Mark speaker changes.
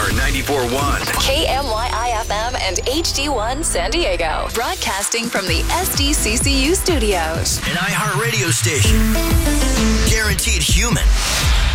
Speaker 1: Star 94.1.
Speaker 2: KMYI-FM and HD1 San Diego. Broadcasting from the SDCCU studios.
Speaker 1: An iHeartRadio station. Guaranteed human.